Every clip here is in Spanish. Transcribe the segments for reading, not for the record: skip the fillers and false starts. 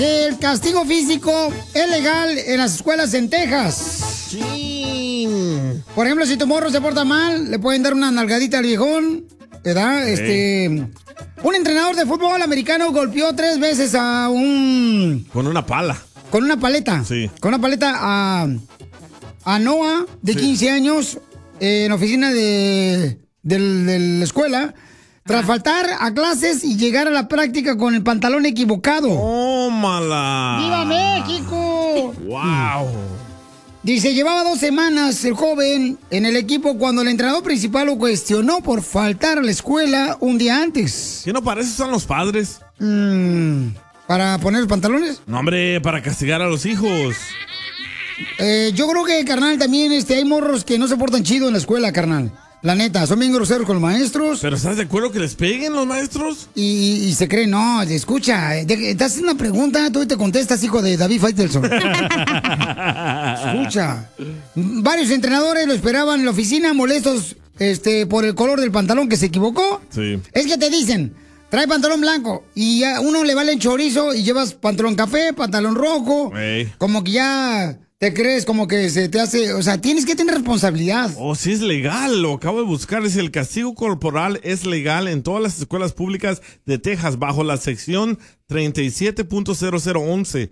que el castigo físico es legal en las escuelas en Texas. Sí. Por ejemplo, si tu morro se porta mal, le pueden dar una nalgadita al viejón, ¿verdad? Un entrenador de fútbol americano golpeó 3 veces a un... Con una pala. Con una paleta. Sí. Con una paleta a Noah, de 15 años, en oficina de la escuela, tras faltar a clases y llegar a la práctica con el pantalón equivocado. ¡Tómala! ¡Viva México! ¡Wow! Dice, llevaba 2 semanas el joven en el equipo cuando el entrenador principal lo cuestionó por faltar a la escuela un día antes. ¿Qué no para eso son los padres? ¿Para poner los pantalones? No, hombre, para castigar a los hijos. Yo creo que, carnal, también hay morros que no se portan chido en la escuela, carnal. La neta, son bien groseros con los maestros. ¿Pero estás de acuerdo que les peguen los maestros? Y se creen, no, escucha, te haces una pregunta, tú te contestas, hijo de David Faitelson. Escucha. Varios entrenadores lo esperaban en la oficina, molestos por el color del pantalón que se equivocó. Sí. Es que te dicen, trae pantalón blanco y a uno le vale el chorizo y llevas pantalón café, pantalón rojo. Hey. Como que ya... ¿Te crees como que se te hace? O sea, tienes que tener responsabilidad. Oh, sí es legal, lo acabo de buscar. Es el castigo corporal es legal en todas las escuelas públicas de Texas bajo la sección 37.0011.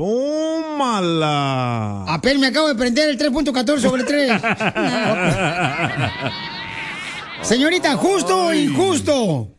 ¡Tómala! Apenas me acabo de prender el 3.14 sobre 3. Señorita, ¿justo o injusto?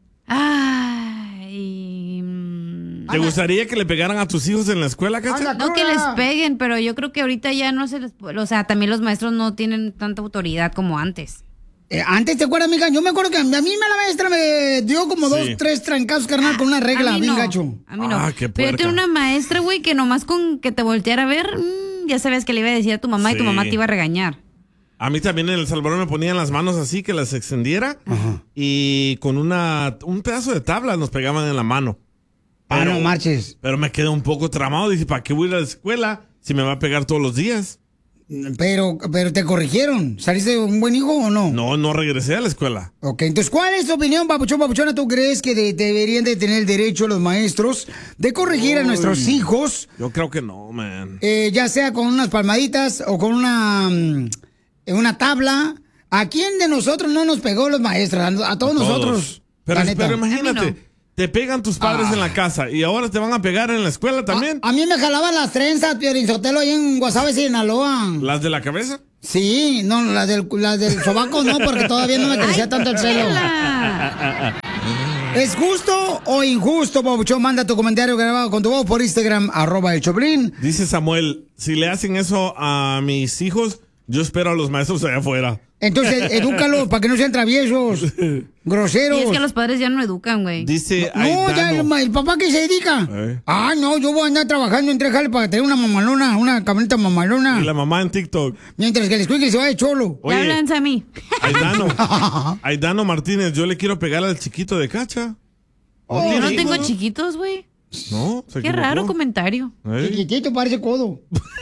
¿Te gustaría que le pegaran a tus hijos en la escuela, Cacha? No que les peguen, pero yo creo que ahorita ya no se les... O sea, también los maestros no tienen tanta autoridad como antes. Antes, ¿te acuerdas, mija? Yo me acuerdo que a mí la maestra me dio como 2, 3 trancazos, carnal, con una regla bien gacho. A mí no. Qué pero yo tenía una maestra, güey, que nomás con que te volteara a ver, ya sabes que le iba a decir a tu mamá y tu mamá te iba a regañar. A mí también en El Salvador me ponían las manos así, que las extendiera. Y con un pedazo de tabla nos pegaban en la mano. Pero, no marches. Pero me quedé un poco tramado. Dije, ¿para qué voy a ir a la escuela si me va a pegar todos los días? Pero te corrigieron. ¿Saliste un buen hijo o no? No regresé a la escuela. Ok, entonces, ¿cuál es tu opinión, papuchona? ¿Tú crees que deberían de tener el derecho los maestros de corregir a nuestros hijos? Yo creo que no, man. Ya sea con unas palmaditas o con una tabla. ¿A quién de nosotros no nos pegó los maestros? A todos nosotros. Pero imagínate. Te pegan tus padres en la casa y ahora te van a pegar en la escuela también. A mí me jalaban las trenzas, Piorinzotelo, ahí en Guasave, Sinaloa. ¿Las de la cabeza? Sí, no, las del sobaco no, porque todavía no me crecía tanto el pelo. ¿Es justo o injusto, Pabuchón? Manda tu comentario grabado con tu voz por Instagram, @elchoplin. Dice Samuel, si le hacen eso a mis hijos, yo espero a los maestros allá afuera. Entonces, edúcalos para que no sean traviesos, groseros. Y es que los padres ya no educan, güey. Dice No, ya el papá que se dedica. No, yo voy a andar trabajando en 3 jales para tener una mamalona, una camioneta mamalona. Y la mamá en TikTok. Mientras que el escuincle se va de cholo. Ya hablan a mí. Aidano Martínez, yo le quiero pegar al chiquito de Cacha. Yo no tengo chiquitos, güey. No, Qué raro comentario. Chiquitito, parece codo.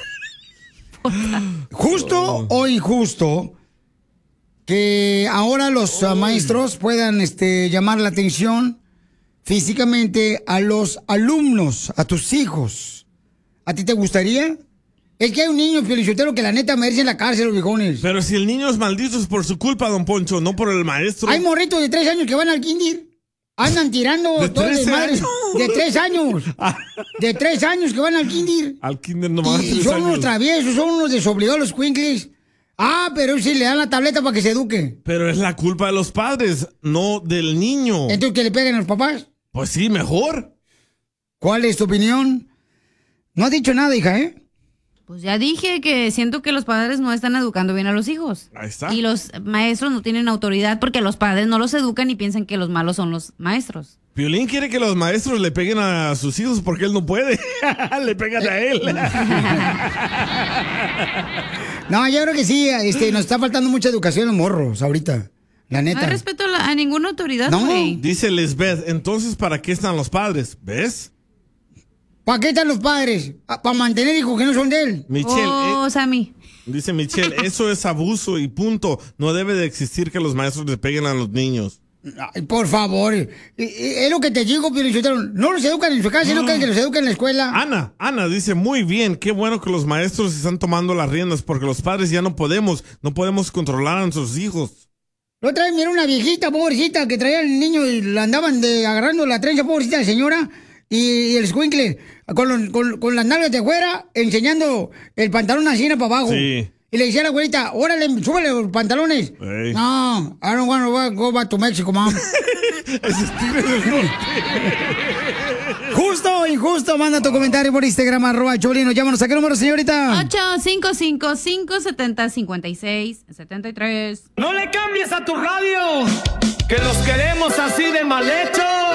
¿Justo o injusto que ahora los maestros puedan llamar la atención físicamente a los alumnos, a tus hijos? ¿A ti te gustaría? Es que hay un niño, Felicitero, que la neta merece en la cárcel, los viejones. Pero si el niño es maldito es por su culpa, don Poncho, no por el maestro. Hay morritos de 3 años que van al kinder. Andan tirando todo de madre. De 3 años. De 3 años que van al kinder. Al kinder nomás. Y son unos traviesos, son unos desobligados los cuincles. Pero sí le dan la tableta para que se eduque. Pero es la culpa de los padres, no del niño. ¿Entonces que le peguen a los papás? Pues sí, mejor. ¿Cuál es tu opinión? No has dicho nada, hija, ¿eh? Pues ya dije que siento que los padres no están educando bien a los hijos. Ahí está. Y los maestros no tienen autoridad porque los padres no los educan y piensan que los malos son los maestros. Violín quiere que los maestros le peguen a sus hijos porque él no puede. Le pegan a él. No, yo creo que sí, nos está faltando mucha educación a los morros ahorita. La neta. No hay respeto a ninguna autoridad, No. güey. Dice Lisbeth, entonces ¿para qué están los padres? ¿Ves? ¿Para qué están los padres? ¿Para mantener hijos que no son de él? Michelle, Sammy. dice Michelle, eso es abuso y punto. No debe de existir que los maestros le peguen a los niños. Ay, por favor. Es lo que te digo, pero no los educan en su casa, sino que los educan en la escuela. Ana dice, muy bien, qué bueno que los maestros están tomando las riendas, porque los padres ya no podemos controlar a nuestros hijos. La otra vez miré una viejita, pobrecita, que traía al niño y la andaban agarrando la trenza, pobrecita la señora, y el escuincle con las nalgas de fuera, enseñando el pantalón así para abajo. Sí. Y le decía a la abuelita, órale, súbele los pantalones. Ey. No, I don't want to go back to Mexico, mom. Ese es Tigre del Norte. Justo o injusto, manda tu comentario por Instagram, @Choplin. Llámanos. ¿A qué número, señorita? 855-570-5673. No le cambies a tu radio, que los queremos así de mal hecho.